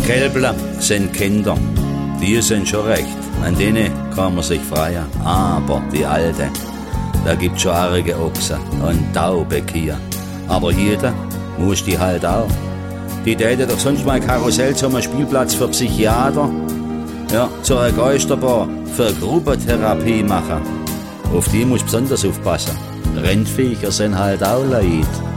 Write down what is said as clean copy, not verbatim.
Kälbler sind Kinder, die sind schon recht, an denen kann man sich freuen. Aber die Alte, da gibt's schon arge Ochsen und taube Kühe. Aber jeder muss die halt auch. Die täte doch sonst mal Karussell zum Spielplatz für Psychiater, ja, zur Geisterbar für Gruppentherapie machen. Auf die muss besonders aufpassen. Rennviecher sind halt auch Leid.